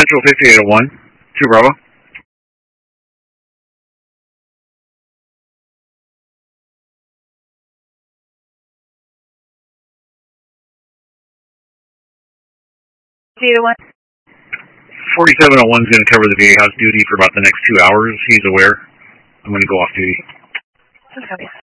Central 5801, 2 Bravo. One. 4701 is going to cover the VA house duty for about the next 2 hours. He's aware. I'm going to go off duty. Okay.